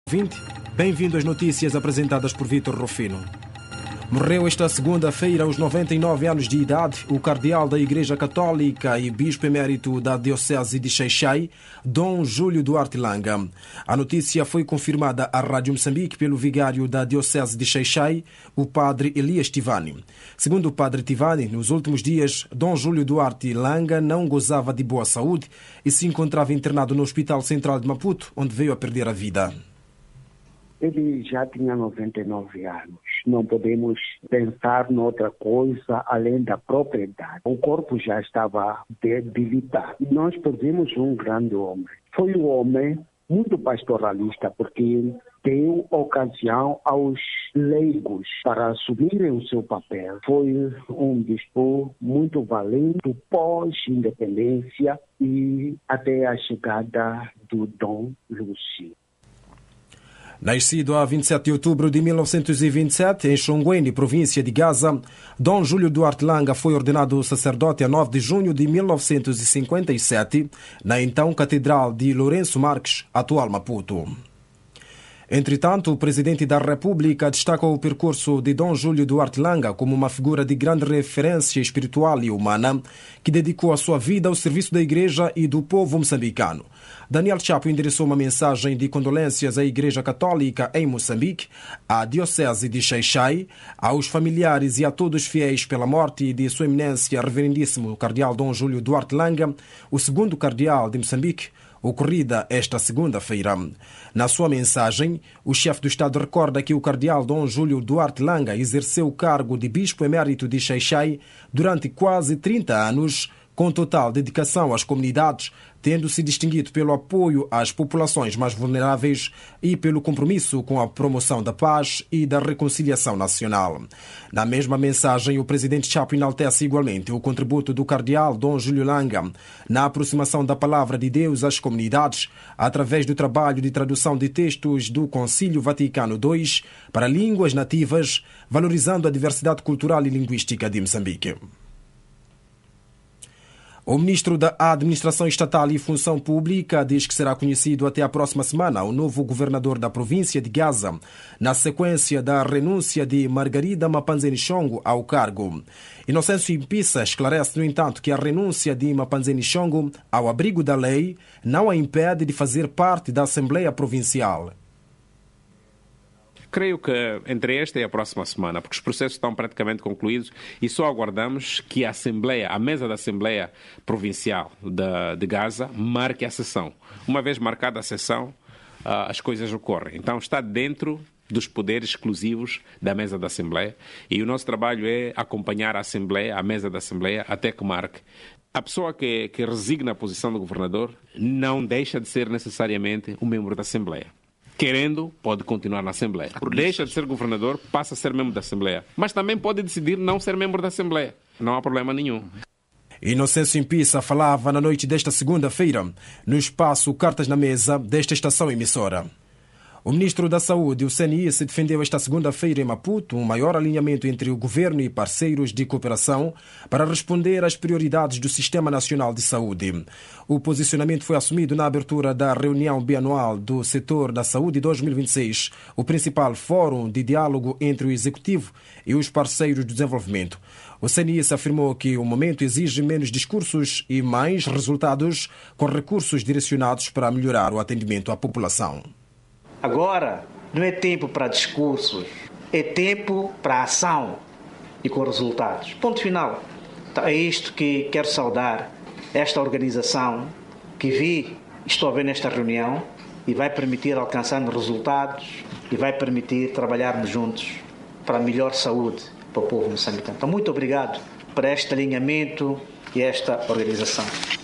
20. Bem-vindo às notícias apresentadas por Vítor Rufino. Morreu esta segunda-feira, aos 99 anos de idade, o cardeal da Igreja Católica e bispo emérito da Diocese de Xai-Xai, Dom Júlio Duarte Langa. A notícia foi confirmada à Rádio Moçambique pelo vigário da Diocese de Xai-Xai, o padre Elias Tivani. Segundo o padre Tivani, nos últimos dias, Dom Júlio Duarte Langa não gozava de boa saúde e se encontrava internado no Hospital Central de Maputo, onde veio a perder a vida. Ele já tinha 99 anos. Não podemos pensar noutra coisa além da própria idade. O corpo já estava debilitado. Nós perdemos um grande homem. Foi um homem muito pastoralista, porque deu ocasião aos leigos para assumirem o seu papel. Foi um bispo muito valente pós-independência e até a chegada do Dom Lúcio. Nascido a 27 de outubro de 1927, em Xongweni, província de Gaza, Dom Júlio Duarte Langa foi ordenado sacerdote a 9 de junho de 1957, na então Catedral de Lourenço Marques, atual Maputo. Entretanto, o presidente da República destaca o percurso de Dom Júlio Duarte Langa como uma figura de grande referência espiritual e humana, que dedicou a sua vida ao serviço da Igreja e do povo moçambicano. Daniel Chapo endereçou uma mensagem de condolências à Igreja Católica em Moçambique, à Diocese de Xai-Xai, aos familiares e a todos os fiéis pela morte de Sua Eminência Reverendíssimo Cardeal Dom Júlio Duarte Langa, o segundo cardeal de Moçambique, ocorrida esta segunda-feira. Na sua mensagem, o chefe do Estado recorda que o cardeal Dom Júlio Duarte Langa exerceu o cargo de bispo emérito de Xai-Xai durante quase 30 anos, com total dedicação às comunidades, tendo se distinguido pelo apoio às populações mais vulneráveis e pelo compromisso com a promoção da paz e da reconciliação nacional. Na mesma mensagem, o presidente Chapo enaltece igualmente o contributo do cardeal Dom Júlio Langa na aproximação da palavra de Deus às comunidades, através do trabalho de tradução de textos do Concílio Vaticano II para línguas nativas, valorizando a diversidade cultural e linguística de Moçambique. O ministro da Administração Estatal e Função Pública diz que será conhecido até a próxima semana o novo governador da província de Gaza, na sequência da renúncia de Margarida Mapanzeni Chongo ao cargo. Inocêncio Impissa esclarece, no entanto, que a renúncia de Mapanzeni Chongo ao abrigo da lei não a impede de fazer parte da Assembleia Provincial. Creio que entre esta e a próxima semana, porque os processos estão praticamente concluídos e só aguardamos que a mesa da Assembleia Provincial de Gaza marque a sessão. Uma vez marcada a sessão, as coisas ocorrem. Então está dentro dos poderes exclusivos da mesa da Assembleia e o nosso trabalho é acompanhar a Assembleia, a mesa da Assembleia, até que marque. A pessoa que resigna a posição do governador não deixa de ser necessariamente um membro da Assembleia. Querendo, pode continuar na Assembleia. Deixa de ser governador, passa a ser membro da Assembleia. Mas também pode decidir não ser membro da Assembleia. Não há problema nenhum. Inocêncio Impissa falava na noite desta segunda-feira, no espaço Cartas na Mesa desta estação emissora. O ministro da Saúde, o CNI, se defendeu esta segunda-feira em Maputo um maior alinhamento entre o governo e parceiros de cooperação para responder às prioridades do Sistema Nacional de Saúde. O posicionamento foi assumido na abertura da reunião bianual do setor da saúde 2026, o principal fórum de diálogo entre o Executivo e os parceiros do desenvolvimento. O CNI afirmou que o momento exige menos discursos e mais resultados com recursos direcionados para melhorar o atendimento à população. Agora não é tempo para discursos, é tempo para ação e com resultados. Ponto final. Então, é isto que quero saudar esta organização que estou a ver nesta reunião e vai permitir alcançarmos resultados e vai permitir trabalharmos juntos para melhor saúde para o povo moçambicano. Então, muito obrigado por este alinhamento e esta organização.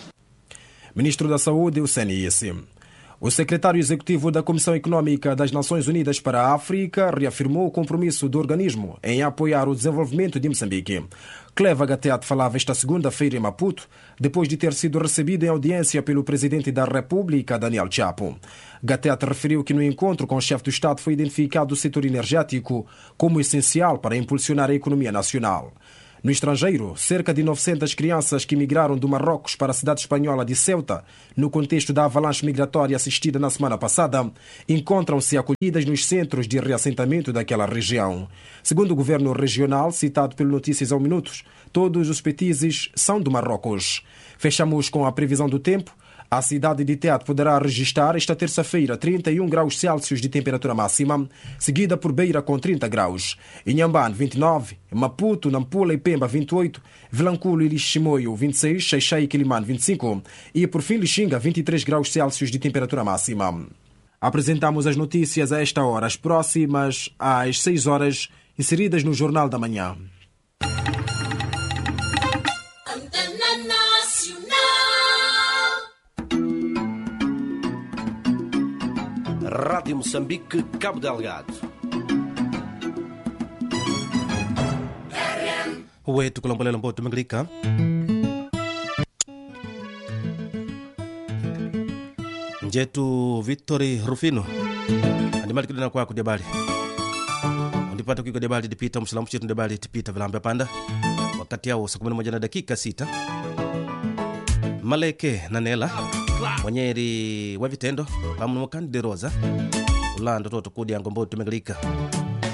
Ministro da Saúde, o CNIS. O secretário executivo da Comissão Econômica das Nações Unidas para a África reafirmou o compromisso do organismo em apoiar o desenvolvimento de Moçambique. Cleva Gateat falava esta segunda-feira em Maputo, depois de ter sido recebido em audiência pelo presidente da República, Daniel Chapo. Gateat referiu que no encontro com o chefe do Estado foi identificado o setor energético como essencial para impulsionar a economia nacional. No estrangeiro, cerca de 900 crianças que migraram do Marrocos para a cidade espanhola de Ceuta, no contexto da avalanche migratória assistida na semana passada, encontram-se acolhidas nos centros de reassentamento daquela região. Segundo o governo regional, citado pelo Notícias ao Minutos, todos os petizes são do Marrocos. Fechamos com a previsão do tempo. A cidade de Tete poderá registrar esta terça-feira 31 graus Celsius de temperatura máxima, seguida por Beira com 30 graus. Inhambane, 29, Maputo, Nampula e Pemba, 28, Vilanculo e Liximoio, 26, Xaixai e Quilimane, 25 e, por fim, Lixinga, 23 graus Celsius de temperatura máxima. Apresentamos as notícias a esta hora, as próximas às 6 horas, inseridas no Jornal da Manhã. Rádio Moçambique, Cabo Delgado. Wetu kulambolela mboto Manglika. Njetu Victory Rufino. Andimali kidona kwa kudebali. Ndipata kwa kudebali dipita msalamu chetu ndebali dipita vilamba panda. Wakati yao saa 11 na dakika 6. Maleke na Nela Wanyeri wa vitendo pamoja na Kandi Roza Ulando toto kudi yango mboto Manglika.